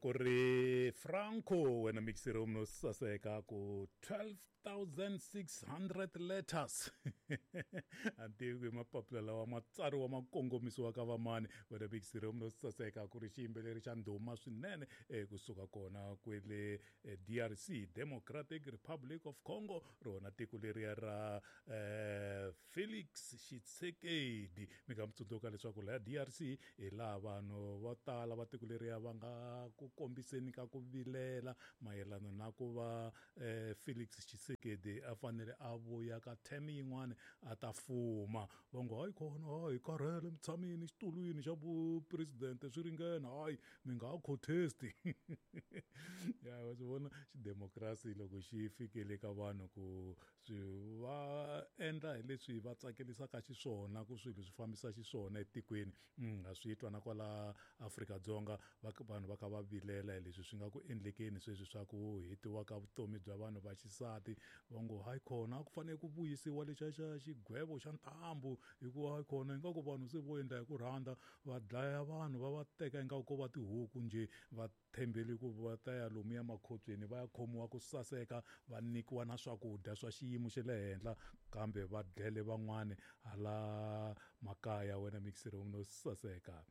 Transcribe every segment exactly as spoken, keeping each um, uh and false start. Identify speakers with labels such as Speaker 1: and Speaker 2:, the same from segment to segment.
Speaker 1: ku ri Franco wena mixer umno saseka ku twelve thousand six hundred letters antiku mapapila lawa matsari wa makongomiso wa ka vamani wena mixer umno saseka ku ri xiyimbeleri xa ndhuma swinene kusuka kona kwele D R C Democratic Republic of Congo rona tiko leri ra Felix Tshisekedi mi nga mtsundzuka leswaku la D R C hi laha vanhu va tala va tiko leri va nga ku kombiseni ka ku vilela mayelana na ku va Felix Tshisekedi a fanele a vuya ka term yin'wana a ta fuma va ngo hayi khona hayi karhele mtshamini xitulwini xa vu president swi ringena hayi mi nga contest ya wa vona xidemocracy loko xi fikele ka vanhu ku swi va endla hi leswi va tsakelisaka xiswona ku swilo swi fambisa xiswona etikweni a swi twa na kwala Afrika-Dzonga vanhu va ka va vilela leswi swi nga ku endlekeni sweswi swa ku hetiwa ka vutomi bya vanhu va xisati va ngo hayi khona ku fanele ku vuyisiwa lexa xa xigwevo xa ntambu hikuva hayi khona ingaku vanhu se vo endla hi ku rhandza va dlaya vanhu va va teka ingaku ko va tihuku nje va thembeli ku va ta ya lomu ya makhotsweni va ya khomiwa ku saseka va nikiwa na swakudya swa xiyimo xa le henhla kambe va dlele van'wani hala makaya wena mixer umno saseka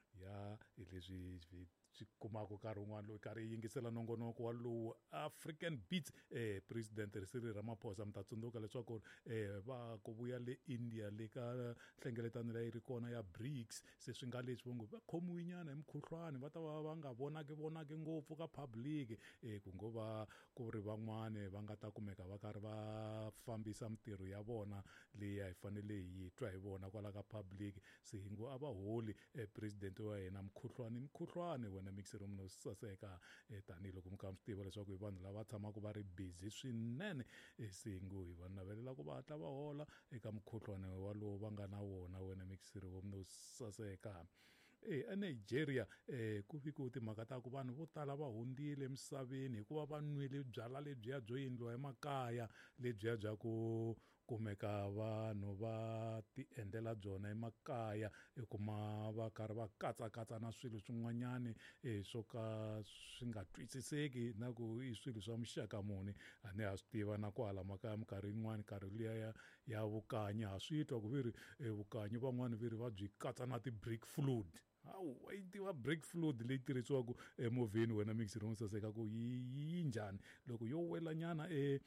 Speaker 1: ya hi leswi swi kumaka nkarhi wun'wana loyi karhi yingisela nongonoko wa lowu African Beats eh president Cyril Ramaphosa mi ta tsundzuka leswaku eh va ku vuya le India le ka hlengeletano leyi ri kona ya BRICS se swi nga leswi ngo va khomiwi nyana hi mukhuhlwani va ta va va nga vonaki vonaki ngopfu ka public eh ku ngo va ku ri van'wana va nga ta kumeka va karhi va fambisa mitirho ya vona leyi hi fanele hi twa hi vona kwala ka public se ngo a va holi eh president wa hina mukhuhlwani mukhuhlwani wena mixer umno saseka tani loko mukam swi tiva leswaku hi vanhu lava tshamaka va ri busy swinene singo hi vanhu navelela ku va hatla va hola eka mukhuhlwana wa lowo va nga na wona wena mixer umno saseka eh eNigeria eh ku vikiwa timhaka ta ku vanhu vo tala va hundzile emisaveni hikuva va nwile byala lebyiya byo yindliwa emakaya lebyiya bya ku kumeka vanhu va ti endlela byona emakaya ekuma va karhi va katsakatsa na swilo swin'wanyani eh swo ka swi nga twisiseki na ku i swilo swa muxaka muni a ne ha swi tiva na ku hala makaya minkarhi yin'wana karhi liya ya ya vukanyi ha swi twa ku viri vukanyi van'wani viri va byi katsa na ti-brick flood hawu wa yi tiva brick flood leyi tirhisiwaka emovheni wena mixer umno saseka ku yi njhani loko yo wela nyana e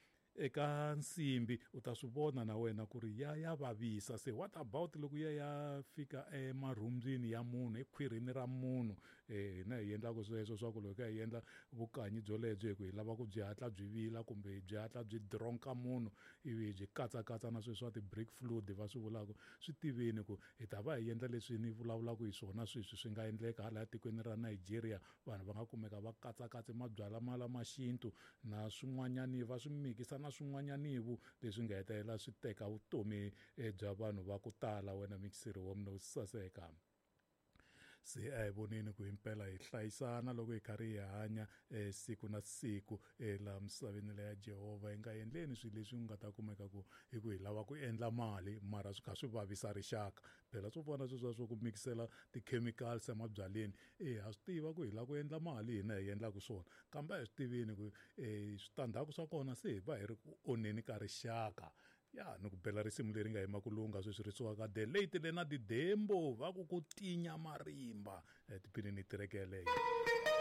Speaker 1: eka nsimbi u ta swi vona na wena ku ri ya ya vavisa se what about loko ya ya fika emarhumbyini ya munhu ekhwirini ra munhu eh na hi endla ku sweswo swa ku loko hi endla vukanyi byo lebyo hi lava ku byi hatla byi vila kumbe byi hatla byi dronka munhu ivi byi katsakatsa na sweswo ti brick flood va swi vulaka swi tiveni ku hi ta va hi endla leswi ni vulavulaka hi swona sweswi swi nga endleka hala tikweni ra Nigeria vanhu va nga kumeka va katsakatsa mabyala mala maxintu na swin'wanyani va swi mikisa na swin'wanyanivu leswi nga hetelela swi teka vutomi bya vanhu va ku tala wena mixer umno saseka se a hi voneni ku impela hi hlayisana loko hi karhi hi hanya siku na siku la misaveni leya Jehova hi nga endleni swilo leswi nga ta kumeka ku hi ku hi lava ku endla mali mara swi kha swi vavisa rixaka phela swo vona sweswo swo ku mixela ti-chemicals emabyaleni eh ha swi tiva ku hi lava ku endla mali hina hi endlaka swona kambe a hi swi tiveni ku switandzhaku swa kona se hi va hi ri ku onheni ka rixaka ya ni ku bela risimu leri nga emakulunga sweswi ri suka the late Leonard Dembo va ku ku tinya marimba tiphini ni tireke yeleyo.